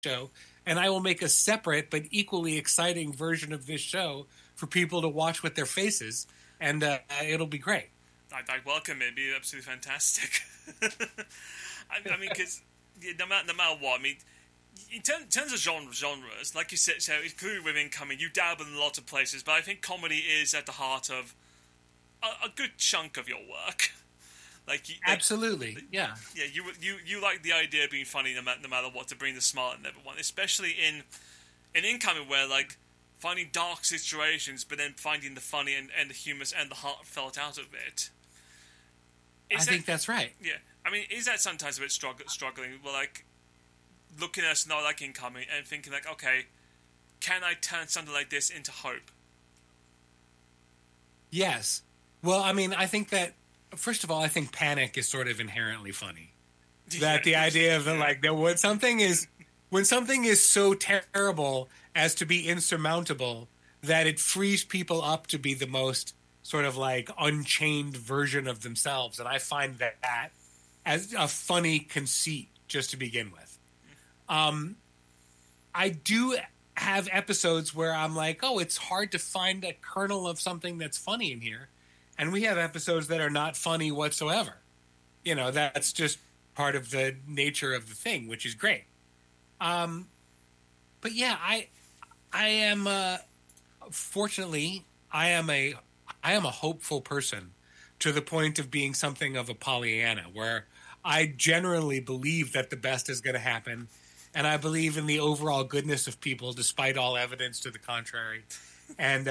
show, and I will make a separate but equally exciting version of this show for people to watch with their faces, and it'll be great. I welcome it. It'd be absolutely fantastic. I mean, because no matter what, I mean, in terms of genres, like you said, so including with Incoming, you dabble in a lot of places, but I think comedy is at the heart of a good chunk of your work. Absolutely, yeah. Yeah, you like the idea of being funny no matter what, to bring the smart in everyone, especially in Incoming, where like finding dark situations, but then finding the funny and the humorous and the heartfelt out of it. I think that's right. Yeah, I mean, is that sometimes a bit struggling? Well, like looking at a scenario like Incoming and thinking like, okay, can I turn something like this into hope? Yes. Well, I mean, I think that first of all, I think Panic is sort of inherently funny. That the idea of like that when something is so terrible as to be insurmountable, that it frees people up to be the most sort of like unchained version of themselves, and I find that as a funny conceit just to begin with. I do have episodes where I'm like, oh, it's hard to find a kernel of something that's funny in here. And we have episodes that are not funny whatsoever. You know, that's just part of the nature of the thing, which is great. But yeah, I am fortunately I am a hopeful person to the point of being something of a Pollyanna, where I generally believe that the best is going to happen, and I believe in the overall goodness of people despite all evidence to the contrary. And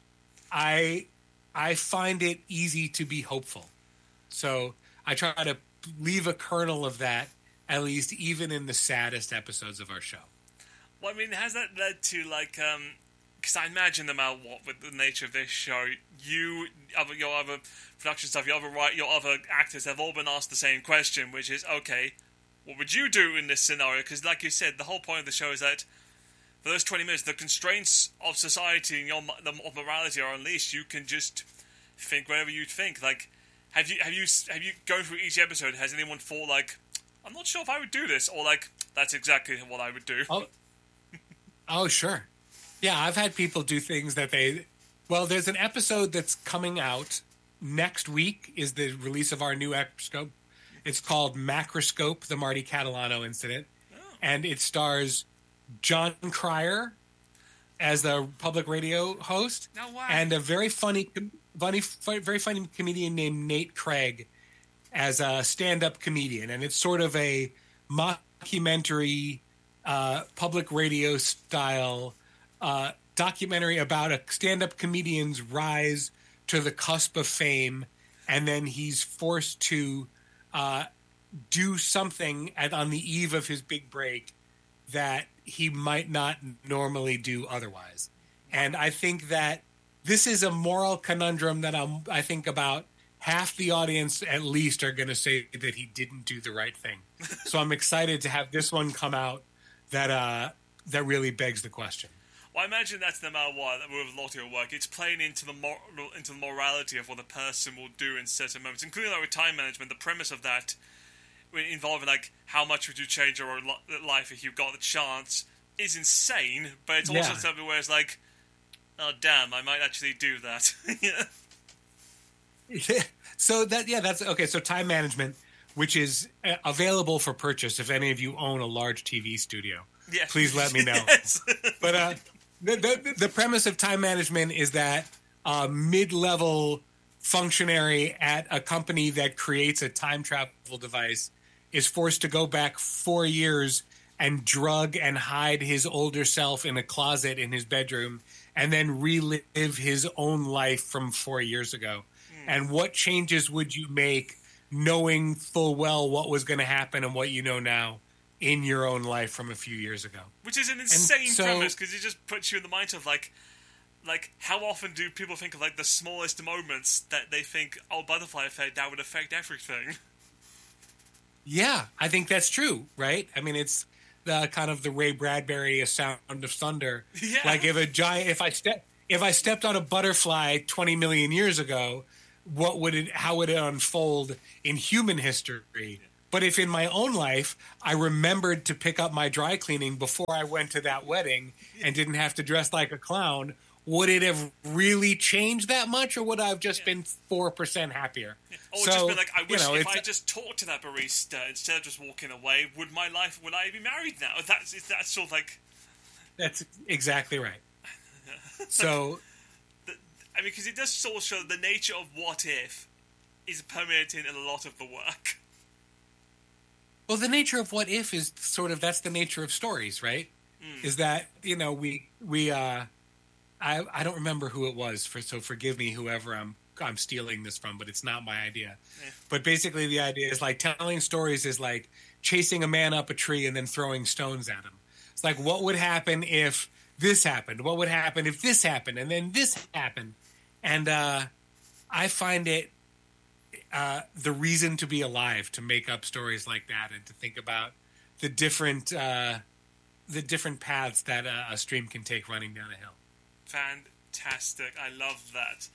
I find it easy to be hopeful. So I try to leave a kernel of that, at least even in the saddest episodes of our show. Well, I mean, has that led to, like, because I imagine no matter what, with the nature of this show, your other production stuff, your other actors have all been asked the same question, which is, okay, what would you do in this scenario? Because, like you said, the whole point of the show is that for those 20 minutes, the constraints of society and of morality are unleashed. You can just think whatever you think. Like, have you going through each episode? Has anyone thought like, I'm not sure if I would do this, or like, that's exactly what I would do? Oh, sure. Yeah, I've had people do things that there's an episode that's coming out next week. Is the release of our new episode. It's called Macroscope: The Marty Catalano Incident, and it stars John Cryer as the public radio host, and a very funny comedian named Nate Craig as a stand-up comedian. And it's sort of a mockumentary, public radio style documentary about a stand-up comedian's rise to the cusp of fame, and then he's forced to do something on the eve of his big break that he might not normally do otherwise. And I think that this is a moral conundrum that I think about half the audience at least are going to say that he didn't do the right thing. So I'm excited to have this one come out that really begs the question. Well, I imagine that's no matter what, with a lot of your work, it's playing into the morality of what a person will do in certain moments, including like with time management. The premise of that, involving like how much would you change your life if you got the chance, is insane. But it's also something where it's like, oh damn, I might actually do that. So that's okay. So time management, which is available for purchase if any of you own a large TV studio, please let me know. Yes. But the premise of time management is that a mid-level functionary at a company that creates a time travel device is forced to go back 4 years and drug and hide his older self in a closet in his bedroom and then relive his own life from 4 years ago. And what changes would you make knowing full well what was going to happen and what you know now in your own life from a few years ago? Which is an insane premise, because it just puts you in the mind of like how often do people think of like the smallest moments that they think, oh, butterfly effect, that would affect everything. Yeah, I think that's true, right? I mean, it's the kind of the Ray Bradbury A Sound of Thunder. Yeah. Like if I stepped on a butterfly 20 million years ago, how would it unfold in human history But if in my own life I remembered to pick up my dry cleaning before I went to that wedding and didn't have to dress like a clown, would it have really changed that much, or would I have just been 4% happier? Or So, just be like, I wish if I it's- just talked to that barista instead of just walking away, would I be married now? That's sort of like, That's exactly right. So, I mean, because it does sort of show the nature of what if is permeating in a lot of the work. well, the nature of what if is sort of, that's the nature of stories, right? Is that, I don't remember who it was, so forgive me, whoever I'm stealing this from, but it's not my idea. Yeah. But basically, the idea is like telling stories is like chasing a man up a tree and then throwing stones at him. It's like, what would happen if this happened? What would happen if this happened? And then this happened. And I find it the reason to be alive, to make up stories like that and to think about the different paths that a stream can take running down a hill. Fantastic. I love that.